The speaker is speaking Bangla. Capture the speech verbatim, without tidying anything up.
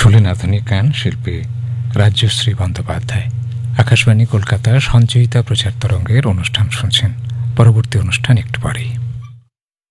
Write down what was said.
শুনলেন আধুনিক গান শিল্পী রাজ্যশ্রী বন্দ্যোপাধ্যায়। আকাশবাণী কলকাতা সঞ্চয়িতা প্রচার তরঙ্গের অনুষ্ঠান শুনছেন। পরবর্তী অনুষ্ঠান একটু পরেই।